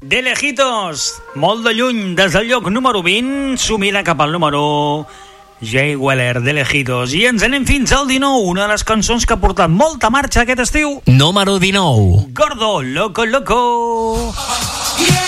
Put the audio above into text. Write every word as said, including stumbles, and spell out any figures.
De lejitos, molt de lluny, des del lloc número vint, s'ho mira cap al número Jay Wheeler, De lejitos. I ens anem fins al dinou, una de les cançons que ha portat molta marxa aquest estiu. Número dinou. Gordo, loco, loco. Yeah!